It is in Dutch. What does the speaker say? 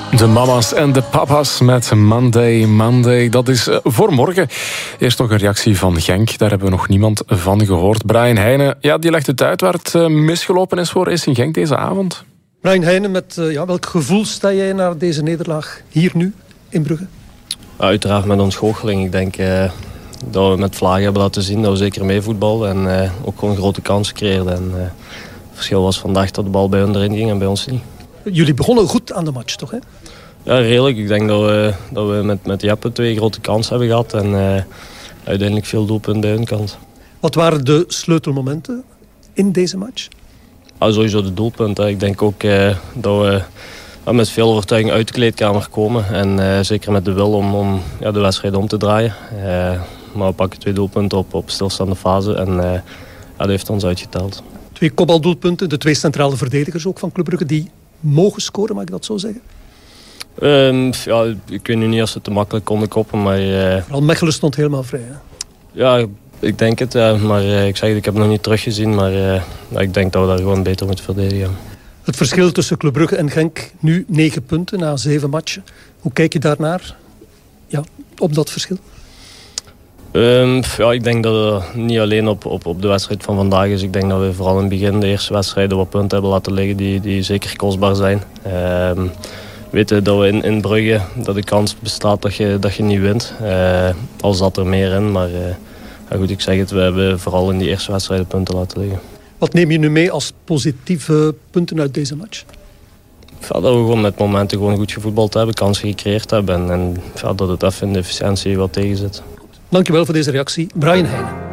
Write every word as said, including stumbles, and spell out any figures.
De mama's en de papa's met Monday, Monday. Dat is voor morgen. Eerst nog een reactie van Genk. Daar hebben we nog niemand van gehoord. Brian Heijnen, ja, die legt het uit waar het misgelopen is voor Racing Genk deze avond. Brian Heijnen, met uh, ja, welk gevoel sta jij naar deze nederlaag hier nu in Brugge? Uiteraard met ontgoocheling. Ik denk uh, dat we met Vlaag hebben laten zien dat we zeker meevoetballen. En uh, ook gewoon grote kansen creëerden. En, uh, het verschil was vandaag dat de bal bij hun erin ging en bij ons niet. Jullie begonnen goed aan de match, toch? Hè? Ja, redelijk. Ik denk dat we, dat we met, met Jeppe twee grote kansen hebben gehad. En uh, uiteindelijk veel doelpunten bij hun kant. Wat waren de sleutelmomenten in deze match? Ah, sowieso de doelpunten. Ik denk ook uh, dat we uh, met veel overtuiging uit de kleedkamer komen. En uh, zeker met de wil om, om ja, de wedstrijd om te draaien. Uh, maar we pakken twee doelpunten op, op stilstaande fase. En uh, ja, dat heeft ons uitgeteld. Twee kopbaldoelpunten, de twee centrale verdedigers ook van Club Brugge die mogen scoren, mag ik dat zo zeggen? Um, ja, ik weet nu niet of ze het te makkelijk konden koppen, maar... Uh, Vooral Mechelen stond helemaal vrij, hè? Ja, ik denk het, ja. Maar uh, ik zeg het, ik heb het nog niet teruggezien, maar uh, ik denk dat we daar gewoon beter moeten verdedigen. Het verschil tussen Club Brugge en Genk, nu negen punten na zeven matchen. Hoe kijk je daarnaar, ja, op dat verschil? Um, ja, ik denk dat het niet alleen op, op, op de wedstrijd van vandaag is. Ik denk dat we vooral in het begin de eerste wedstrijden wat punten hebben laten liggen die, die zeker kostbaar zijn. Um, weten dat we in, in Brugge dat de kans bestaat dat je, dat je niet wint. Uh, al zat er meer in, maar uh, ja goed, ik zeg het, we hebben vooral in die eerste wedstrijden punten laten liggen. Wat neem je nu mee als positieve punten uit deze match? Ja, dat we gewoon met momenten gewoon goed gevoetbald hebben, kansen gecreëerd hebben en, en ja, dat het even in de efficiëntie wat tegen zit. Dankjewel voor deze reactie, Brian Heijnen.